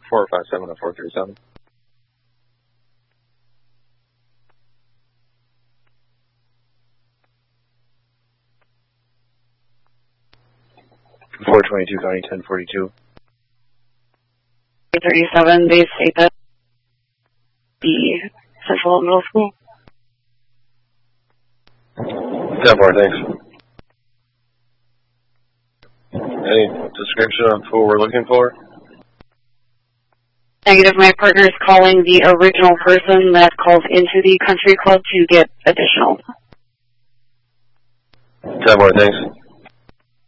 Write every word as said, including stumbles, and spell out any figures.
four five seven oh four three seven. four twenty-two County ten forty-two. thirty-seven, they state that the Central Middle School. ten four, thanks. Any description of who we're looking for? Negative, my partner is calling the original person that calls into the country club to get additional. ten four, thanks.